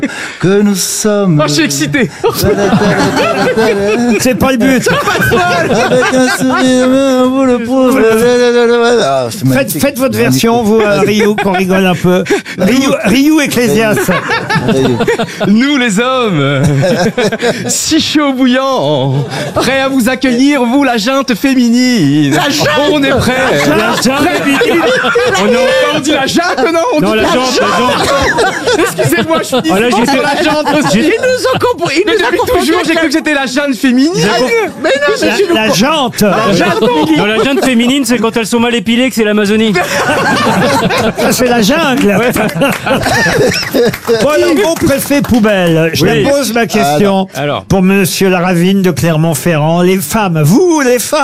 que nous sommes. Oh, je suis excité. C'est pas le but. Avec un sourire, vous le prouve. Ah, c'est magnifique. Faites votre version, vous, Ryu, qu'on rigole un peu. Ryu Ecclésias. Nous les hommes, si chaud bouillant, prêts à vous accueillir, vous la junte féminine. La junte. On est prêts. La junte féminine. On dit la junte, non? On Non, dit la jante. Excusez-moi, je suis Ah, là, dispo j'étais- pour la junte aussi. j'ai- Ils nous ont compris. Mais depuis toujours, j'ai cru que c'était la junte féminine. Mais non, mais tu nous La jante. Non, la junte féminine, c'est quand elles sont mal épilées que c'est l'Amazonie. Ça, c'est la jungle. Bon, alors, mon préfet poubelle. Je Oui. pose ma question Alors. pour Monsieur Laravine de Clermont-Ferrand. Les femmes, vous, les femmes.